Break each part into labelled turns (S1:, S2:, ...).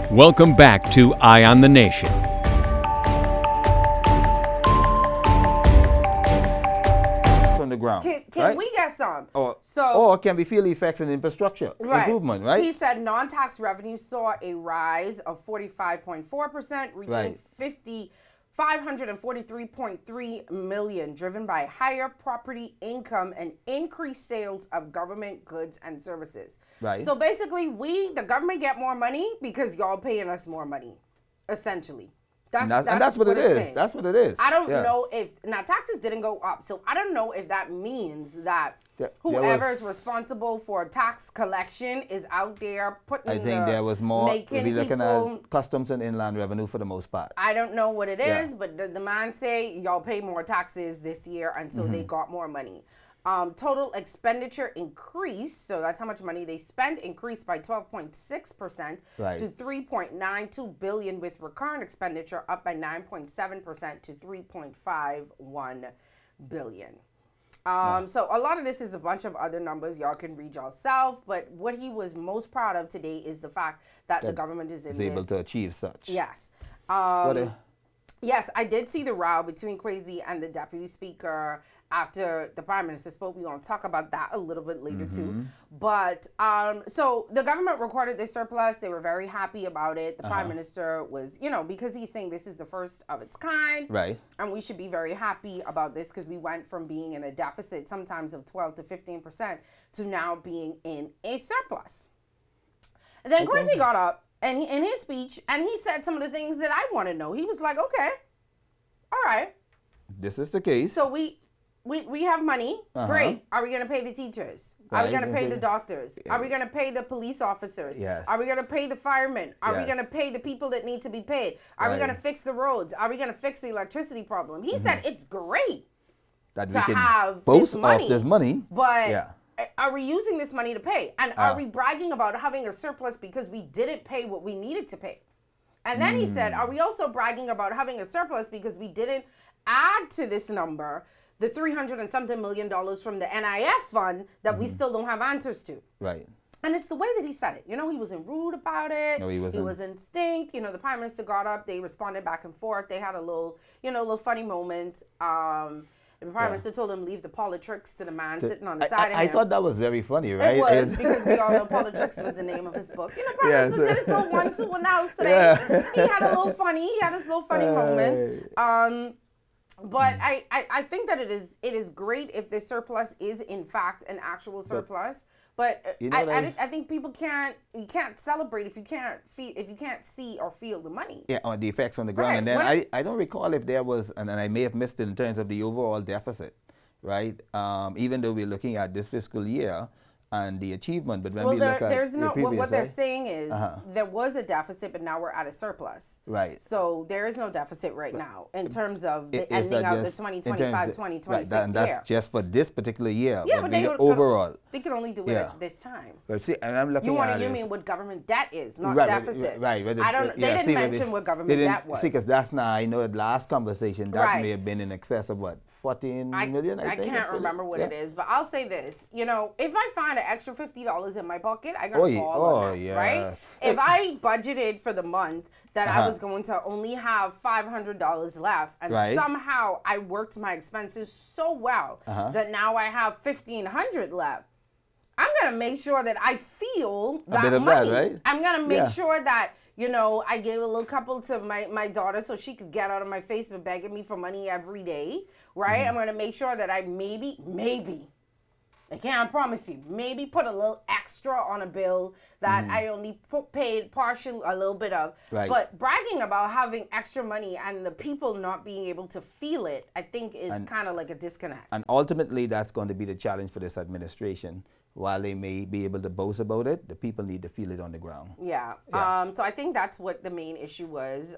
S1: Welcome back to Eye on the Nation.
S2: On the ground.
S3: Can
S2: right?
S3: we get some?
S2: Or can we feel the effects in infrastructure improvement, right?
S3: He said non-tax revenue saw a rise of 45.4%, reaching 543.3 million, driven by higher property income and increased sales of government goods and services.
S2: Right.
S3: So basically, the government, get more money because y'all paying us more money, essentially.
S2: That's what it is.
S3: saying.
S2: That's what it is.
S3: I don't know if taxes didn't go up, so I don't know if that means that whoever is responsible for tax collection is out there putting.
S2: I think there was more. We'll be looking at customs and inland revenue for the most part.
S3: I don't know what it is, but the man say y'all pay more taxes this year, and so they got more money. Total expenditure increased, so that's how much money they spent, increased by 12.6% to 3.92 billion, with recurrent expenditure up by 9.7% to 3.51 billion. So a lot of this is a bunch of other numbers y'all can read yourself, but what he was most proud of today is the fact that the government is
S2: able to achieve such.
S3: Yes. Yes, I did see the row between Kwesi and the deputy speaker after the prime minister spoke. We're going to talk about that a little bit later too. But so the government recorded their surplus. They were very happy about it. The prime minister was, because he's saying this is the first of its kind.
S2: Right.
S3: And we should be very happy about this because we went from being in a deficit sometimes of 12 to 15% to now being in a surplus. And then Kwesi got up and in his speech, and he said some of the things that I want to know. He was like, okay, all right.
S2: This is the case.
S3: So we have money. Great. Are we going to pay the teachers? Are we going to pay the doctors? Are we going to pay the police officers?
S2: Yes.
S3: Are we going to pay the firemen? Are we going to pay the people that need to be paid? Are we going to fix the roads? Are we going to fix the electricity problem? He said it's great
S2: that
S3: to
S2: we can
S3: have
S2: boast
S3: this money,
S2: off this money.
S3: But are we using this money to pay? And are we bragging about having a surplus because we didn't pay what we needed to pay? And then he said, are we also bragging about having a surplus because we didn't add to this number the $300 and something million from the NIF fund that we still don't have answers to?
S2: Right.
S3: And it's the way that he said it. He wasn't rude about it.
S2: No, he wasn't.
S3: He wasn't stink. The prime minister got up. They responded back and forth. They had a little funny moment. The prime minister told him leave the politics to the man sitting on the side of him.
S2: I thought that was very funny, right?
S3: It was, because we all know politics was the name of his book. Prime minister did his little 1-2 announce today.
S2: Yeah.
S3: He had a little funny. He had his little funny moment. But I think that it is great if the surplus is in fact an actual surplus. But I think you can't celebrate if you can't see or feel the money.
S2: Yeah, on the effects on the ground.
S3: Right.
S2: And then I don't recall if there was, and I may have missed it in terms of the overall deficit, right? Even though we're looking at this fiscal year and the achievement, but when we look at
S3: there's no
S2: previous,
S3: what they're saying is there was a deficit, but now we're at a surplus.
S2: Right.
S3: So there is no deficit right now in terms of the ending of the 2025-2026
S2: that's
S3: year.
S2: just for this particular year.
S3: Yeah, but
S2: overall.
S3: They can only do it at this time.
S2: But see, and I'm looking at
S3: you mean what government debt is, not
S2: right,
S3: deficit.
S2: Right.
S3: They didn't mention what government debt was.
S2: See, because that's now, I know the last conversation, that may have been in excess of what? 14 million, I think.
S3: I can't remember what it is, but I'll say this. If I find an extra $50 in my pocket, I gotta call on that, right? If I budgeted for the month that I was going to only have $500 left, and somehow I worked my expenses so well that now I have $1,500 left, I'm gonna make sure that I feel that
S2: bit of
S3: money.
S2: That, right?
S3: I'm gonna make sure that I gave a little couple to my daughter so she could get out of my face for begging me for money every day, right? I'm going to make sure that I maybe, I can't promise you, maybe put a little extra on a bill that I only paid partial a little bit of.
S2: Right.
S3: But bragging about having extra money and the people not being able to feel it, I think is kind of like a disconnect.
S2: And ultimately, that's going to be the challenge for this administration. While they may be able to boast about it, the people need to feel it on the ground.
S3: Yeah. So I think that's what the main issue was.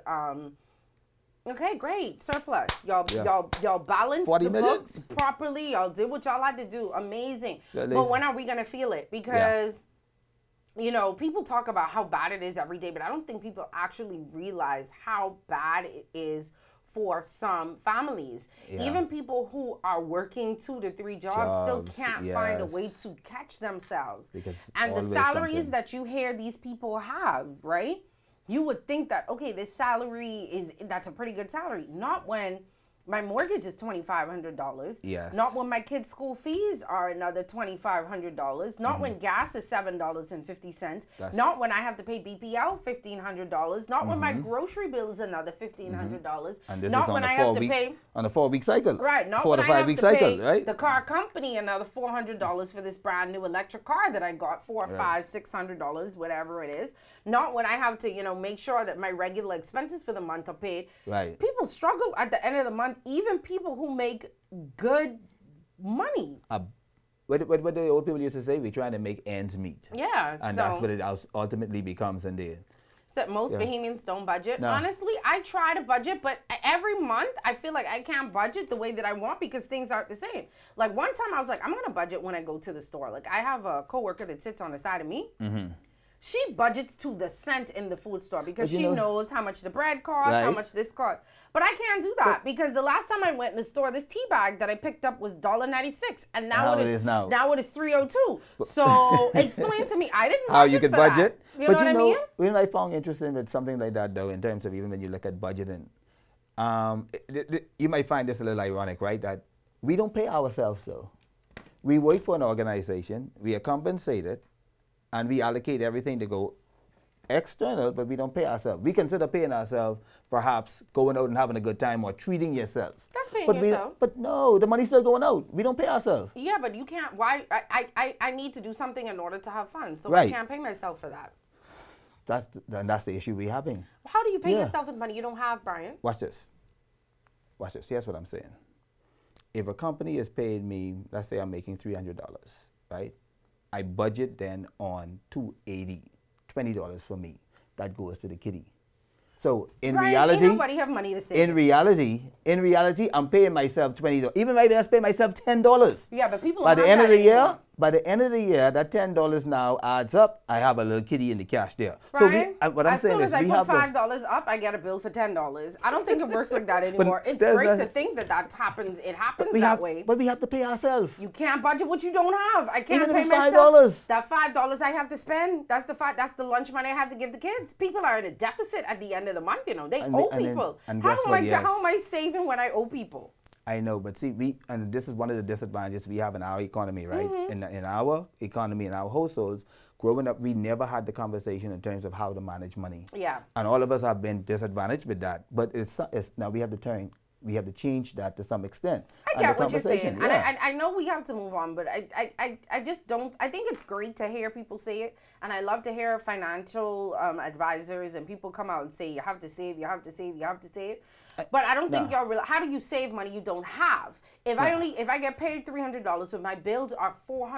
S3: Okay, great. Surplus. Y'all balanced the books properly. Y'all did what y'all had to do. Amazing. But when are we going to feel it? Because, people talk about how bad it is every day, but I don't think people actually realize how bad it is for some families. Even people who are working 2 to 3 jobs still can't find a way to catch themselves.
S2: Because
S3: and the salaries that you hear these people have, right? you would think that, okay, this salary that's a pretty good salary. Not when my mortgage is $2,500.
S2: Yes.
S3: Not when my kids' school fees are another $2,500. Not when gas is $7.50. Not when I have to pay BPL $1,500. Not when my grocery bill is another $1,500.
S2: And this
S3: not
S2: is on
S3: when
S2: a
S3: I have to
S2: 4-week
S3: pay
S2: on a 4-week cycle.
S3: Right. Not
S2: 4
S3: when
S2: to
S3: I
S2: 5
S3: have
S2: week
S3: to
S2: cycle,
S3: pay
S2: right?
S3: the car company another $400 for this brand new electric car that I got, $600, whatever it is. Not when I have to, make sure that my regular expenses for the month are paid.
S2: Right.
S3: People struggle at the end of the month, even people who make good money.
S2: What the old people used to say, we're trying to make ends meet.
S3: Yeah.
S2: And that's what it ultimately becomes in the end.
S3: That most Bahamians don't budget.
S2: No.
S3: Honestly, I try to budget, but every month I feel like I can't budget the way that I want because things aren't the same. Like one time I was like, I'm going to budget when I go to the store. Like I have a coworker that sits on the side of me. Mm-hmm. She budgets to the cent in the food store because she knows how much the bread costs, how much this costs. But I can't do that because the last time I went in the store, this tea bag that I picked up was $1.96, and now it is now it is $3.02. So explain to me, I didn't budget
S2: how you can
S3: for
S2: budget.
S3: That. You know what I mean?
S2: When I found interesting with something like that, though, in terms of even when you look at budgeting, you might find this a little ironic, right? That we don't pay ourselves, though. We work for an organization, we are compensated, and we allocate everything to go external, but we don't pay ourselves. We consider paying ourselves, perhaps going out and having a good time or treating yourself.
S3: That's paying yourself.
S2: But no, the money's still going out. We don't pay ourselves.
S3: Yeah, but you can't. Why? I need to do something in order to have fun, so
S2: Right.
S3: I can't pay myself for that.
S2: That's the issue we're having.
S3: How do you pay yourself with money you don't have, Brian?
S2: Watch this. Here's what I'm saying. If a company is paying me, let's say I'm making $300, right? I budget then on $280, $20 for me. That goes to the kitty. So in reality,
S3: ain't nobody have money to save.
S2: in reality, I'm paying myself $20. Even maybe I pay myself $10.
S3: Yeah, but people
S2: By
S3: don't
S2: the
S3: have
S2: end of
S3: that
S2: the year,
S3: anymore.
S2: by the end of the year, that $10 now adds up. I have a little kitty in the cash there.
S3: Brian,
S2: So what I'm
S3: as
S2: saying
S3: soon
S2: is
S3: as I
S2: we
S3: put
S2: have
S3: $5 up, I get a bill for $10. I don't think it works like that anymore. It's great to think that happens. It happens that way.
S2: But we have to pay ourselves.
S3: You can't budget what you don't have. I can't
S2: Even
S3: pay
S2: if it's
S3: myself.
S2: $5.
S3: That $5 I have to spend. That's the lunch money I have to give the kids. People are in a deficit at the end of the month. They owe people. How am I saving when I owe people?
S2: I know, but see, and this is one of the disadvantages we have in our economy, right?
S3: Mm-hmm.
S2: In our economy, in our households, growing up, we never had the conversation in terms of how to manage money.
S3: Yeah.
S2: And all of us have been disadvantaged with that. But now we have to change that to some extent.
S3: I get what you're saying.
S2: Yeah.
S3: And I know we have to move on, but I just don't. I think it's great to hear people say it. And I love to hear financial advisors and people come out and say, you have to save, you have to save, you have to save. But I don't think y'all realize, how do you save money you don't have? If I get paid $300, but my bills are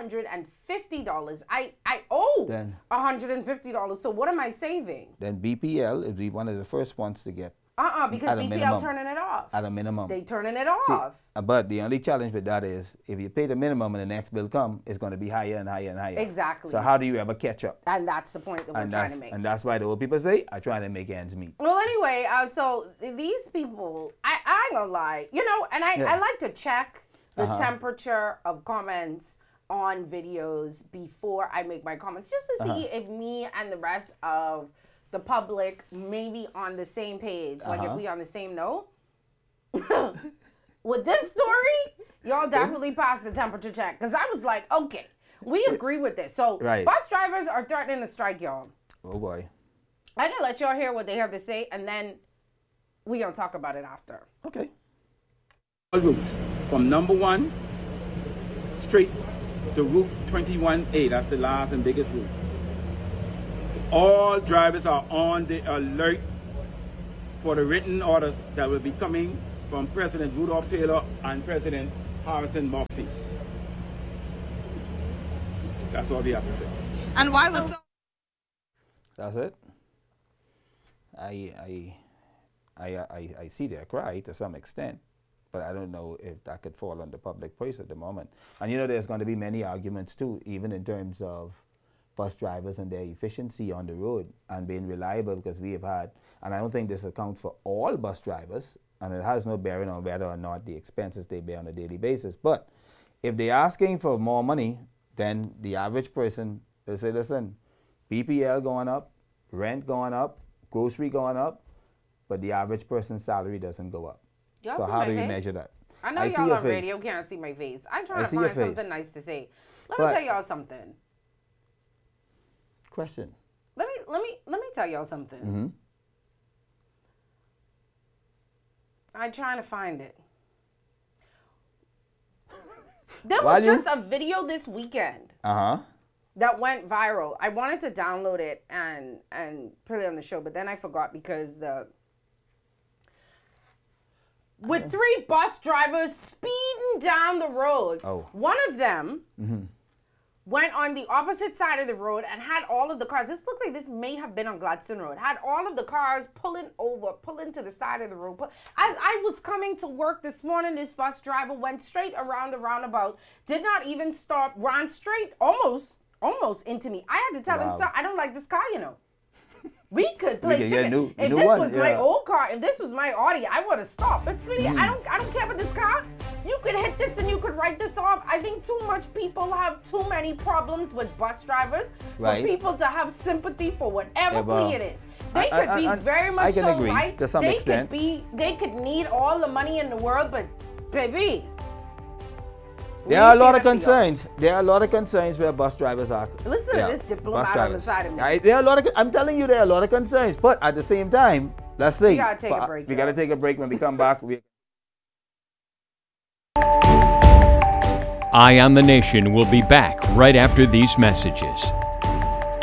S3: $450, I owe $150. So what am I saving?
S2: Then BPL is one of the first ones to get.
S3: Because
S2: At a
S3: BPL
S2: minimum.
S3: turning it off.
S2: At a minimum.
S3: They turning it off.
S2: But the only challenge with that is if you pay the minimum and the next bill come, it's going to be higher and higher and higher.
S3: Exactly.
S2: So how do you ever catch up?
S3: And that's the point that we're trying to make.
S2: And that's why the old people say, I try to make ends meet.
S3: Well, anyway, so these people, I ain't gonna lie, and I like to check the temperature of comments on videos before I make my comments, just to see if me and the rest of the public may be on the same page, like if we on the same note. With this story, y'all definitely passed the temperature check, because I was like, okay, we agree with this. So bus drivers are threatening to strike, y'all.
S2: Oh boy.
S3: I can let y'all hear what they have to say, and then we gonna talk about it after.
S2: Okay.
S4: All routes from number 1 straight to Route 21A. That's the last and biggest route. All drivers are on the alert for the written orders that will be coming from President Rudolph Taylor and President Harrison Moxie. That's all we have to say.
S5: And why was so?
S2: That's it. I see their cry to some extent, but I don't know if that could fall on the public purse at the moment. And there's going to be many arguments too, even in terms of bus drivers and their efficiency on the road and being reliable, because we have had, and I don't think this accounts for all bus drivers, and it has no bearing on whether or not the expenses they bear on a daily basis. But if they're asking for more money, then the average person will say, listen, BPL going up, rent going up, grocery going up, but the average person's salary doesn't go up.
S3: Y'all
S2: So
S3: see
S2: how
S3: my
S2: do you
S3: face?
S2: measure that?
S3: I know
S2: see
S3: y'all
S2: your
S3: on
S2: face.
S3: radio can't see my face. I'm trying
S2: I
S3: to
S2: see your
S3: find
S2: face.
S3: something nice to say. Let
S2: But-
S3: me tell y'all something.
S2: Question.
S3: Let me tell y'all something.
S2: Mm-hmm.
S3: I'm trying to find it. There
S2: While
S3: was
S2: you-
S3: just a video this weekend
S2: Uh-huh.
S3: that went viral. I wanted to download it and put it on the show, but then I forgot because with 3 bus drivers speeding down the road.
S2: Oh.
S3: One of them went on the opposite side of the road and had all of the cars. This looked like this may have been on Gladstone Road. Had all of the cars pulling to the side of the road. As I was coming to work this morning, this bus driver went straight around the roundabout, did not even stop, ran straight almost into me. I had to tell him,
S2: Wow.
S3: sir, I don't like this car, you know. We could play
S2: could get
S3: chicken.
S2: new
S3: If this
S2: one,
S3: was my
S2: yeah.
S3: old car, if this was my Audi, I would have stopped. But sweetie, I don't care about this car. You could hit this and you could write this off. I think too much people have too many problems with bus drivers
S2: Right.
S3: for people to have sympathy for whatever
S2: Yeah, well,
S3: plea it is. They could be very much
S2: I can
S3: so
S2: agree
S3: right.
S2: to some
S3: they
S2: extent.
S3: they could need all the money in the world, but baby.
S2: There are a lot
S3: we
S2: of
S3: feel it for y'all.
S2: concerns. There are a lot of concerns where bus drivers are.
S3: Listen to this diplomat on the side of me.
S2: There are a lot of. I'm telling you, there are a lot of concerns. But at the same time, let's see.
S3: We gotta take a break,
S2: We gotta
S3: y'all.
S2: take a break. When we come back,
S1: Eye on the Nation will be back right after these messages.